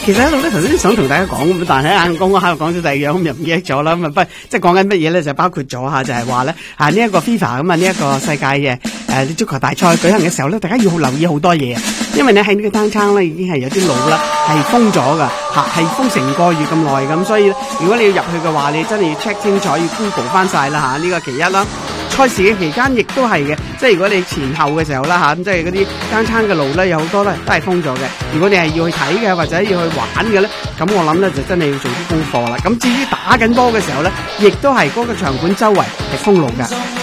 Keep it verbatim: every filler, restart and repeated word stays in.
其實喺度咧，頭先想同大家講咁，但係喺講講下又講咗第二樣，咁又唔記得咗啦。咁啊，不即係講緊乜嘢咧？就包括咗嚇，就係話咧嚇呢一個 FIFA 咁啊，呢一個世界嘅誒足球大賽舉行嘅時候咧，大家要留意好多嘢啊。因為咧喺呢個單撐咧已經係有啲路啦係封咗㗎嚇，係封成個月咁耐咁，所以如果你要入去嘅話，你真係要 check 清楚，要 Google 翻晒啦嚇。呢個其一啦。賽事嘅期間亦都係嘅，即係如果你前後嘅時候啦嚇，咁即係嗰啲單撐嘅路咧有好多咧都係封咗嘅。如果你係要去睇嘅或者要去玩嘅咧，咁我諗咧就真係要做啲功課啦。咁至於打緊波嘅時候咧，亦都係嗰個場館周圍係封路㗎。